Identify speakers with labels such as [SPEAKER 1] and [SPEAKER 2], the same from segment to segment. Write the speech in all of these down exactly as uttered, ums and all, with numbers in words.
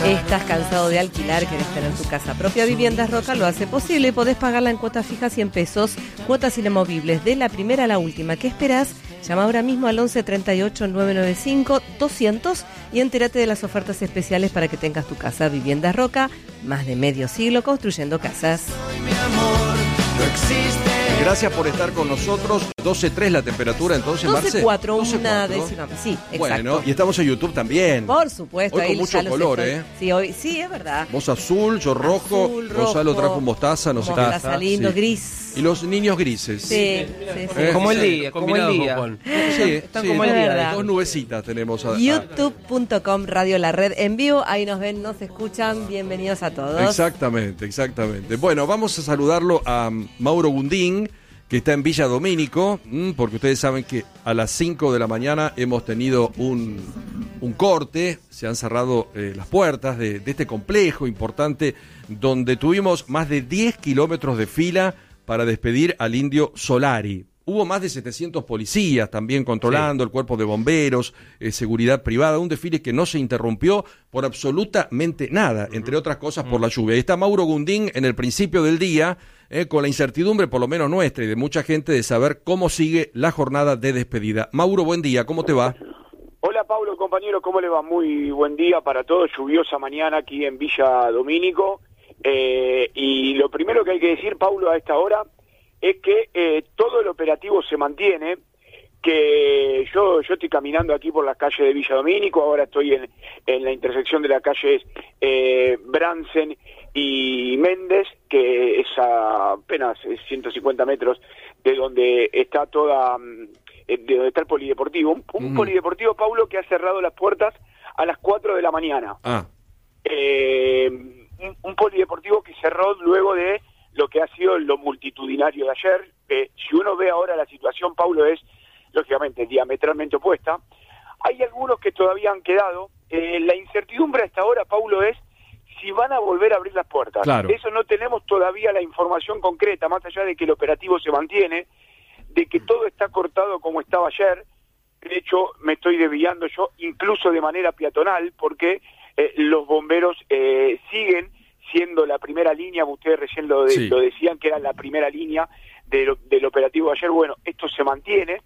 [SPEAKER 1] ¿Estás cansado de alquilar? ¿Querés tener tu casa propia? Viviendas Roca lo hace posible. Podés pagarla en cuotas fijas cien pesos, cuotas inamovibles de la primera a la última. ¿Qué esperás? Llama ahora mismo al once treinta y ocho, novecientos noventa y cinco, doscientos y entérate de las ofertas especiales para que tengas tu casa. Viviendas Roca, más de medio siglo construyendo casas.
[SPEAKER 2] Gracias por estar con nosotros. doce tres la temperatura entonces, Marce.
[SPEAKER 1] doce cuatro, una décima. Sí, exacto.
[SPEAKER 2] Bueno, y estamos en YouTube también.
[SPEAKER 1] Por supuesto.
[SPEAKER 2] Hoy
[SPEAKER 1] ahí
[SPEAKER 2] con mucho color,
[SPEAKER 1] estoy...
[SPEAKER 2] ¿eh?
[SPEAKER 1] Sí, hoy, sí, es verdad.
[SPEAKER 2] Vos azul, yo rojo,
[SPEAKER 1] azul, rojo
[SPEAKER 2] Gonzalo trajo un mostaza, no sé qué.
[SPEAKER 1] Mostaza lindo,
[SPEAKER 2] sí.
[SPEAKER 1] Gris.
[SPEAKER 2] Y los niños grises.
[SPEAKER 1] Sí, sí, sí.
[SPEAKER 2] Eh,
[SPEAKER 3] como el
[SPEAKER 2] sí,
[SPEAKER 3] día, como el día.
[SPEAKER 2] Sí,
[SPEAKER 3] Están
[SPEAKER 2] sí,
[SPEAKER 3] como el
[SPEAKER 1] es
[SPEAKER 3] día.
[SPEAKER 1] verdad.
[SPEAKER 2] Dos nubecitas tenemos. A, a...
[SPEAKER 1] youtube punto com, Radio La Red en vivo. Ahí nos ven, nos escuchan. Bienvenidos a todos.
[SPEAKER 2] Exactamente, exactamente. Bueno, vamos a saludarlo a Mauro Gundín, que está en Villa Domínico, porque ustedes saben que a las cinco de la mañana hemos tenido un, un corte, se han cerrado eh, las puertas de, de este complejo importante, donde tuvimos más de diez kilómetros de fila para despedir al Indio Solari. Hubo más de setecientos policías también controlando, sí. El cuerpo de bomberos, eh, seguridad privada, un desfile que no se interrumpió por absolutamente nada, uh-huh. entre otras cosas por la lluvia. Ahí está Mauro Gundín en el principio del día, eh, con la incertidumbre, por lo menos nuestra y de mucha gente, de saber cómo sigue la jornada de despedida. Mauro, buen día, ¿cómo te va?
[SPEAKER 4] Hola Pablo, compañero, ¿cómo le va? Muy buen día para todos, lluviosa mañana aquí en Villa Domínico. Eh, y lo primero que hay que decir, Pablo, a esta hora, es que eh, todo el operativo se mantiene, que yo yo estoy caminando aquí por las calles de Villa Domínico, ahora estoy en, en la intersección de las calles eh, Bransen y Méndez, que es a apenas ciento cincuenta metros de donde está toda, de donde está el polideportivo, un, un mm. polideportivo, Paulo, que ha cerrado las puertas a las cuatro de la mañana.
[SPEAKER 2] Ah.
[SPEAKER 4] Eh, un, un polideportivo que cerró luego de lo que ha sido lo multitudinario de ayer. Eh, si uno ve ahora la situación, Paulo, es lógicamente diametralmente opuesta. Hay algunos que todavía han quedado. Eh, la incertidumbre hasta ahora, Paulo, es si van a volver a abrir las puertas.
[SPEAKER 2] Claro.
[SPEAKER 4] Eso no tenemos todavía la información concreta, más allá de que el operativo se mantiene, de que todo está cortado como estaba ayer. De hecho, me estoy desviando yo, incluso de manera peatonal, porque eh, los bomberos eh, siguen siendo la primera línea. Ustedes recién lo, de, sí. lo decían, que era la primera línea de, del operativo de ayer. Bueno, esto se mantiene.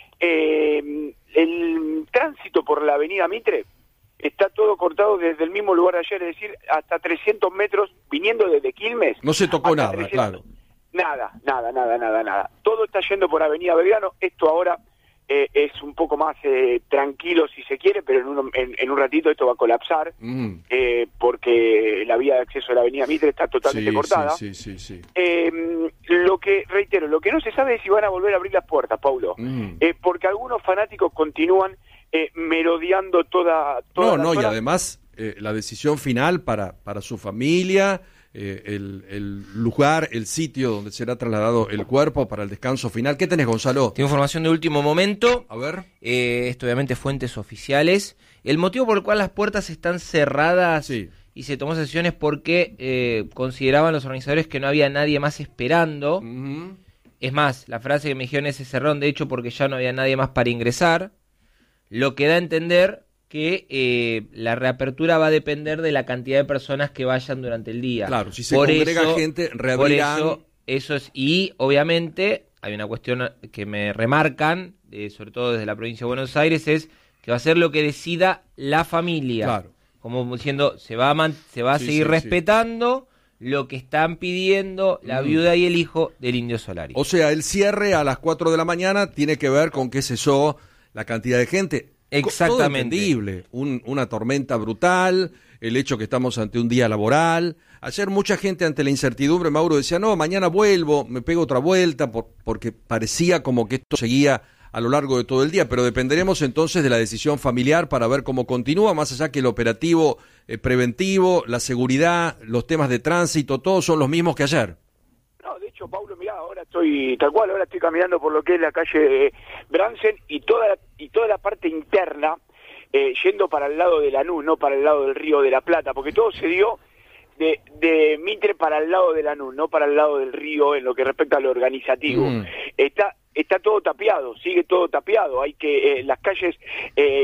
[SPEAKER 4] Eh, el tránsito por la avenida Mitre está todo cortado desde el mismo lugar de ayer, es decir, hasta trescientos metros, viniendo desde Quilmes.
[SPEAKER 2] No se tocó nada,
[SPEAKER 4] trescientos,
[SPEAKER 2] claro.
[SPEAKER 4] Nada, nada, nada, nada, nada. Todo está yendo por avenida Belgrano. Esto ahora eh, es un poco más eh, tranquilo si se quiere, pero en un, en, en un ratito esto va a colapsar, mm. eh, porque la vía de acceso a la avenida Mitre está totalmente
[SPEAKER 2] sí,
[SPEAKER 4] cortada.
[SPEAKER 2] Sí, sí, sí, sí.
[SPEAKER 4] Eh, lo que, reitero, lo que no se sabe es si van a volver a abrir las puertas, Paulo, mm. eh, porque algunos fanáticos continúan eh, merodeando toda, toda
[SPEAKER 2] No,
[SPEAKER 4] la
[SPEAKER 2] no,
[SPEAKER 4] zona.
[SPEAKER 2] Y además eh, la decisión final para, para su familia, eh, el, el lugar, el sitio donde será trasladado el cuerpo para el descanso final. ¿Qué tenés, Gonzalo?
[SPEAKER 3] Tengo información de último momento.
[SPEAKER 2] A ver.
[SPEAKER 3] Eh, esto obviamente fuentes oficiales. El motivo por el cual las puertas están cerradas sí. y se tomó sesión es porque eh, consideraban los organizadores que no había nadie más esperando. Uh-huh. Es más, la frase que me dijeron es: se cerraron de hecho porque ya no había nadie más para ingresar. Lo que da a entender que eh, la reapertura va a depender de la cantidad de personas que vayan durante el día.
[SPEAKER 2] Claro, si se
[SPEAKER 3] por
[SPEAKER 2] congrega
[SPEAKER 3] eso,
[SPEAKER 2] gente, reabrirán.
[SPEAKER 3] Por eso, eso es, y obviamente hay una cuestión que me remarcan, eh, sobre todo desde la provincia de Buenos Aires, es que va a ser lo que decida la familia.
[SPEAKER 2] Claro.
[SPEAKER 3] Como diciendo, se va a, man, se va a
[SPEAKER 2] sí,
[SPEAKER 3] seguir
[SPEAKER 2] sí,
[SPEAKER 3] respetando sí. lo que están pidiendo la mm. viuda y el hijo del Indio Solari.
[SPEAKER 2] O sea, el cierre a las cuatro de la mañana tiene que ver con que cesó la cantidad de gente.
[SPEAKER 3] Exactamente.
[SPEAKER 2] Todo entendible. Un, una tormenta brutal, el hecho que estamos ante un día laboral. Ayer mucha gente, ante la incertidumbre, Mauro decía, no, mañana vuelvo, me pego otra vuelta, por, porque parecía como que esto seguía a lo largo de todo el día, pero dependeremos entonces de la decisión familiar para ver cómo continúa, más allá que el operativo eh, preventivo, la seguridad, los temas de tránsito, todos son los mismos que ayer.
[SPEAKER 4] No, de hecho, Paulo, mirá, ahora estoy, tal cual, ahora estoy caminando por lo que es la calle Bransen y toda la, y toda la parte interna, eh, yendo para el lado de Lanús, no para el lado del Río de la Plata, porque todo se dio de, de Mitre para el lado de Lanús, no para el lado del río en lo que respecta a lo organizativo. Mm. Está está todo tapiado, sigue todo tapiado, hay que, eh, las calles... Eh,